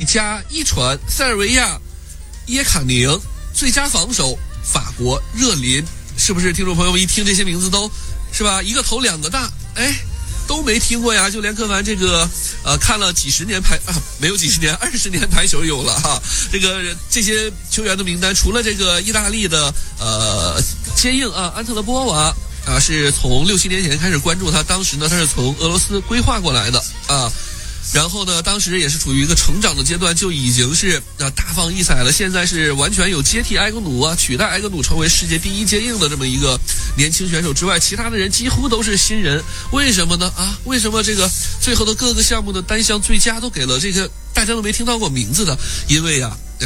加一传，塞尔维亚耶卡宁，最佳防守法国热林，是不是听众朋友们一听这些名字都是吧？一个头两个大，都没听过呀，就连柯凡这个看了几十年没有几十年，20年排球有了哈。这些球员的名单，除了这个意大利的接应安特勒波娃是从6、7年前开始关注他，当时呢他是从俄罗斯规划过来的然后呢，当时也是处于一个成长的阶段，就已经是大放异彩了。现在是完全有接替埃格努取代埃格努成为世界第一接应的这么一个年轻选手之外，其他的人几乎都是新人。为什么呢？为什么这个最后的各个项目的单项最佳都给了这个大家都没听到过名字的？因为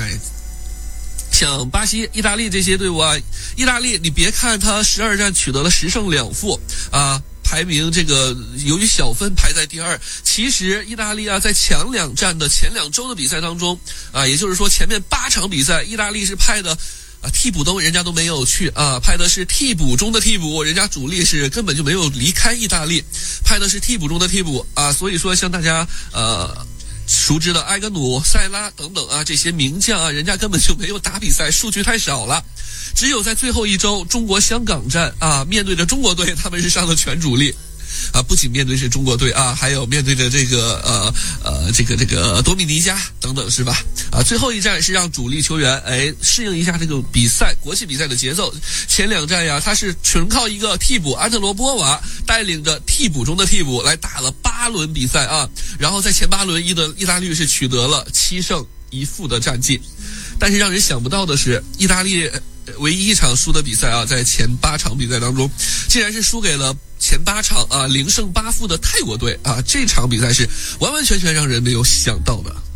像巴西、意大利这些队伍意大利你别看他12战取得了10胜2负排名这个由于小分排在第2，其实意大利在强2战的前2周的比赛当中也就是说前面8场比赛，意大利是派的替补人家都没有去派的是替补中的替补，人家主力是根本就没有离开意大利，派的是替补中的替补所以说像大家熟知的埃格努、塞拉等等这些名将人家根本就没有打比赛，数据太少了。只有在最后一周中国香港站面对着中国队，他们是上了全主力不仅面对是中国队还有面对着这个多米尼加等等是吧最后一站是让主力球员适应一下这个比赛国际比赛的节奏。前2站他是纯靠一个替补安特罗波娃带领着替补中的替补来打了8轮比赛然后在前8轮意大利是取得了7胜1负的战绩。但是让人想不到的是，意大利唯一一场输的比赛在前8场比赛当中竟然是输给了前8场0胜8负的泰国队这场比赛是完完全全让人没有想到的。